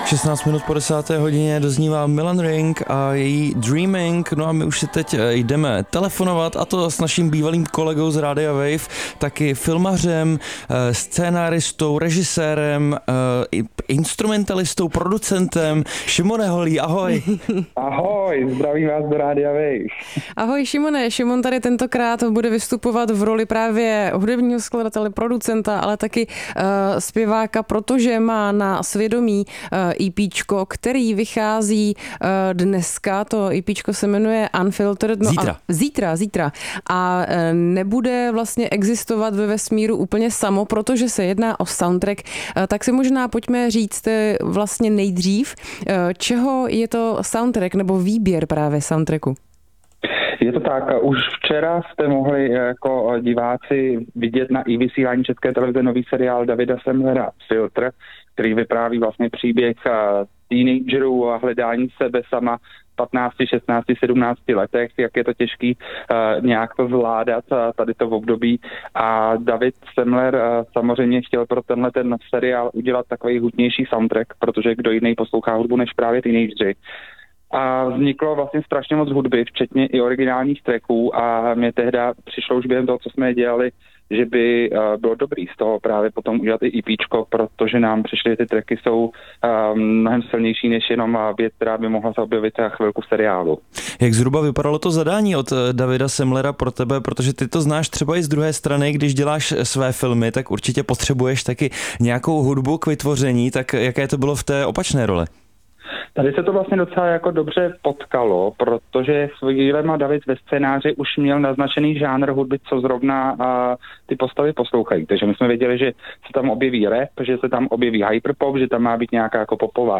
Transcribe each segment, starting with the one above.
16 minut po 10. hodině doznívá Milan Ring a její Dreaming. No a my už si teď jdeme telefonovat, a to s naším bývalým kolegou z Rádia Wave, taky filmařem, scénáristou, režisérem, instrumentalistou, producentem. Šimone Holý, ahoj. Ahoj, zdravím vás do Rádia Wave. Ahoj Šimone, Šimon tady tentokrát bude vystupovat v roli právě hudebního skladatele, producenta, ale taky zpěváka, protože má na svědomí EPčko, který vychází dneska. To EPčko se jmenuje Unfiltered. No zítra. A nebude vlastně existovat ve vesmíru úplně samo, protože se jedná o soundtrack. Tak si možná pojďme říct vlastně nejdřív, čeho je to soundtrack nebo výběr právě soundtracku. Je to tak, už včera jste mohli jako diváci vidět na vysílání České televize nový seriál Davida Semlera Filtr, který vypráví vlastně příběh teenagerů a hledání sebe sama 15, 16, 17 letech, jak je to těžký nějak to zvládat tady to v období. A David Semler samozřejmě chtěl pro tenhle ten seriál udělat takový hudnější soundtrack, protože kdo jiný poslouchá hudbu než právě teenageři. A vzniklo vlastně strašně moc hudby, včetně i originálních tracků, a mě tehda přišlo už během toho, co jsme dělali, že by bylo dobrý z toho právě potom udělat i EPčko, protože nám přišly, že ty tracky jsou mnohem silnější než jenom věc, která by mohla se objevit za chvilku v seriálu. Jak zhruba vypadalo to zadání od Davida Semlera pro tebe, protože ty to znáš třeba i z druhé strany, když děláš své filmy, tak určitě potřebuješ taky nějakou hudbu k vytvoření, tak jaké to bylo v té opačné roli? Tady se to vlastně docela jako dobře potkalo, protože s dílem David ve scénáři už měl naznačený žánr hudby, co zrovna ty postavy poslouchají. Takže my jsme věděli, že se tam objeví rap, že se tam objeví hyperpop, že tam má být nějaká jako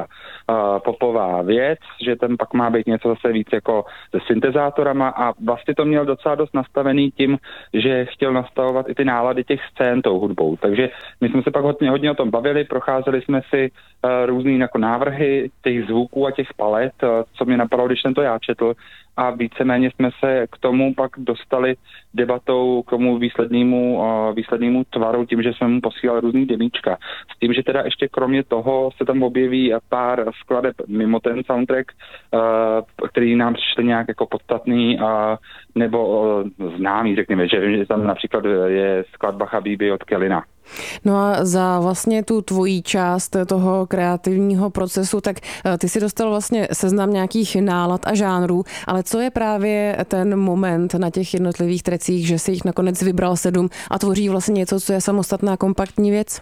popová věc, že tam pak má být něco zase víc jako se syntezátorama, a vlastně to měl docela dost nastavený tím, že chtěl nastavovat i ty nálady těch scén tou hudbou. Takže my jsme se pak hodně o tom bavili, procházeli jsme si různý jako návrhy těch zvuků a těch palet, co mě napadlo, když jsem to já četl, a víceméně jsme se k tomu pak dostali debatou k tomu výslednému tvaru, tím, že jsme mu posílali různý demíčka. S tím, že teda ještě kromě toho se tam objeví pár skladeb mimo ten soundtrack, který nám přišly nějak jako podstatný nebo známý, řekněme, že tam například je skladba Habibi od Kellyna. No a za vlastně tu tvojí část toho kreativního procesu, tak ty si dostal vlastně seznam nějakých nálad a žánrů, ale co je právě ten moment na těch jednotlivých trecích, že si jich nakonec vybral 7 a tvoří vlastně něco, co je samostatná kompaktní věc?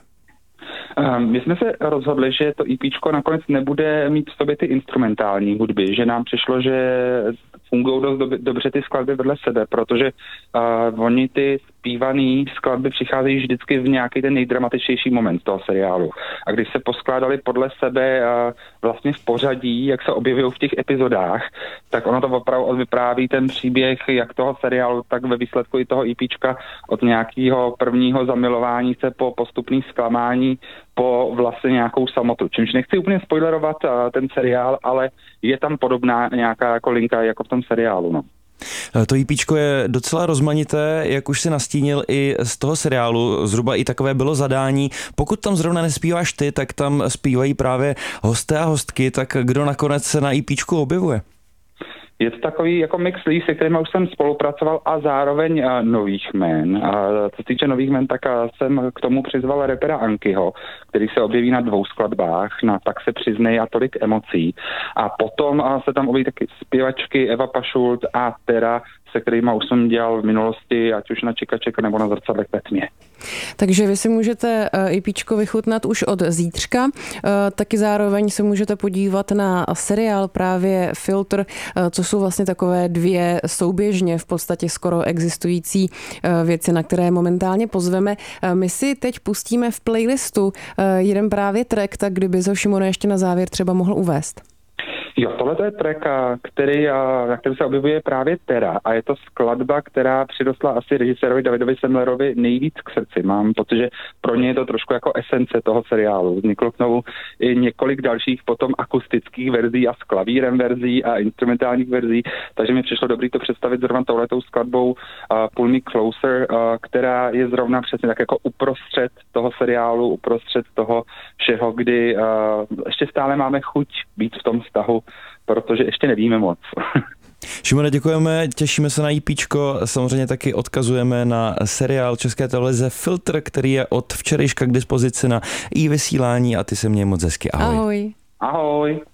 My jsme se rozhodli, že to EPčko nakonec nebude mít v sobě ty instrumentální hudby, že nám přišlo, že fungují dost dobře ty skladby vedle sebe, protože oni ty zpívaný skladby přicházejí vždycky v nějaký ten nejdramatičtější moment toho seriálu. A když se poskládali podle sebe vlastně v pořadí, jak se objevují v těch epizodách, tak ono to opravdu vypráví ten příběh jak toho seriálu, tak ve výsledku i toho EPčka od nějakého prvního zamilování se po postupný zklamání po vlastně nějakou samotu. Čímž nechci úplně spoilerovat ten seriál, ale je tam podobná nějaká jako linka jako v tom seriálu, no. To EPčko je docela rozmanité, jak už si nastínil i z toho seriálu, zhruba i takové bylo zadání. Pokud tam zrovna nespíváš ty, tak tam zpívají právě hosté a hostky, tak kdo nakonec se na EPčku objevuje? Je to takový jako mix lidí, se kterými už jsem spolupracoval, a zároveň nových jmen. Co se týče nových jmen, tak jsem k tomu přizval rapera Ankyho, který se objeví na 2 skladbách, na Tak se přiznej a Tolik emocí. A potom se tam objeví taky zpěvačky Eva Pašult a Tera, se kterýma už jsem dělal v minulosti, ať už na Čekaček nebo na Zrcadlech ve tmě. Takže vy si můžete EPčko vychutnat už od zítřka, taky zároveň se můžete podívat na seriál právě Filtr, co jsou vlastně takové 2 souběžně v podstatě skoro existující věci, na které momentálně pozveme. My si teď pustíme v playlistu jeden právě track, tak kdyby ho Šimone ještě na závěr třeba mohl uvést. Jo, tohle je track, na kterém se objevuje právě Tera a je to skladba, která přirostla asi režisérovi Davidovi Semlerovi nejvíc k srdci. Mám pocit, že pro ně je to trošku jako esence toho seriálu. Vzniklo k tomu i několik dalších potom akustických verzí a s klavírem verzí a instrumentálních verzí, takže mi přišlo dobrý to představit zrovna touhletou skladbou Pull Me Closer, která je zrovna přesně tak jako uprostřed toho seriálu, uprostřed toho všeho, kdy ještě stále máme chuť být v tom vztahu, protože ještě nevíme moc. Šimone, děkujeme, těšíme se na EPčko, samozřejmě taky odkazujeme na seriál České televize Filtr, který je od včerejška k dispozici na i vysílání a ty se měj moc hezky. Ahoj. Ahoj. Ahoj.